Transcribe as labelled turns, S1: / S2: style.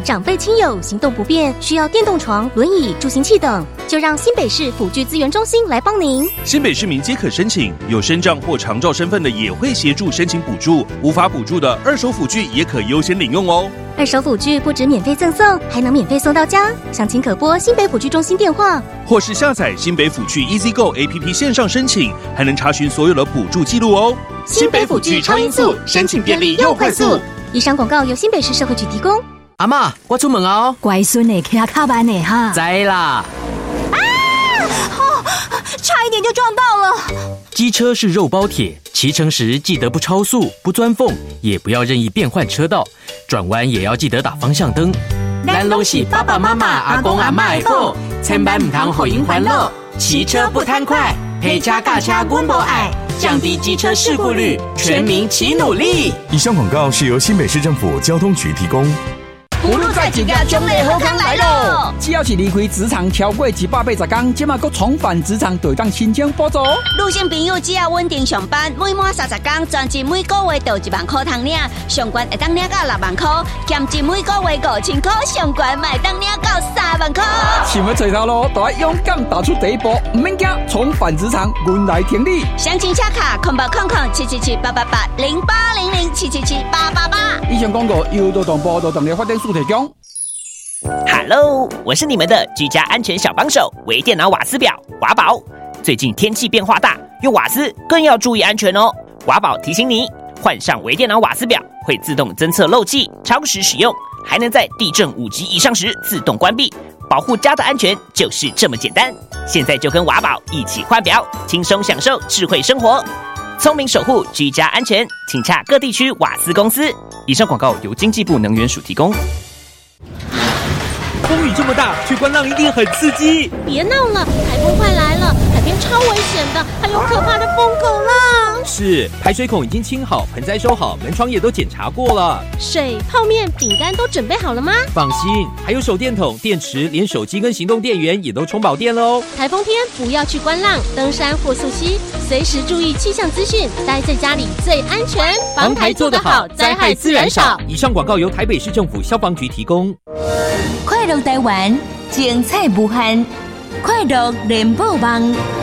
S1: 长辈亲友行动不便，需要电动床、轮椅、助行器等，就让新北市辅具资源中心来帮您。
S2: 新北市民皆可申请，有身障或长照身份的也会协助申请补助，无法补助的二手辅具也可优先领用哦。
S1: 二手辅具不止免费赠送，还能免费送到家。详情可拨新北辅具中心电话，
S2: 或是下载新北辅具 EasyGo APP 线上申请，还能查询所有的补助记录哦。
S1: 新北辅具超音速，申请便利又快速。以上广告由新北市社会局提供。
S3: 阿嬷，我出门哦。
S4: 乖孙的骑卡慢的哈。
S3: 知啦。
S4: 差一点就撞到了。
S3: 机车是肉包铁，骑乘时记得不超速、不钻缝，也不要任意变换车道，转弯也要记得打方向灯。咱拢是爸爸妈妈、阿公阿嬷的宝，千万唔通互因烦恼。骑车不贪快，陪车驾车阮无爱，降低机车事故率，全民齐努力。
S5: 以上广告是由新北市政府交通局提供。
S6: 葫芦在一个奖励好康来咯！只要是离开职场超过180天，即马佫重返职场，就当申请补助。
S7: 女性朋友只要稳定上班，每满30天，专职每个月就1万块通领，上悬会当领到6万块，兼职每个月5000块，上悬会当领到3万块。
S6: 想要找头路，就要勇敢踏出第一步，唔免惊，重返职场，阮来挺你。
S7: 详情洽卡0800-777-888-0800-777-888。
S6: 以上广告由劳动部劳动力发展署提供。
S8: Hello， 我是你们的居家安全小帮手，微电脑瓦斯表瓦宝。最近天气变化大，用瓦斯更要注意安全哦。瓦宝提醒你，换上微电脑瓦斯表会自动侦测漏气，超时使用还能在地震5级以上时自动关闭，保护家的安全就是这么简单。现在就跟瓦宝一起换表，轻松享受智慧生活，聪明守护居家安全，请洽各地区瓦斯公司。以上广告由经济部能源署提供。
S9: 风雨这么大，去观浪一定很刺激。
S10: 别闹了，台风快来了，海边超危险的，还有可怕的疯狗浪。
S9: 是，排水孔已经清好，盆栽收好，门窗也都检查过了。
S10: 水、泡面、饼干都准备好了吗？
S9: 放心，还有手电筒、电池，连手机跟行动电源也都充饱电了哦。
S10: 台风天不要去观浪、登山或溯溪，随时注意气象资讯，待在家里最安全。
S9: 防台做得好，灾害自然少。以上广告由台北市政府消防局提供。
S4: 快乐台湾，精彩无限，快乐联播网。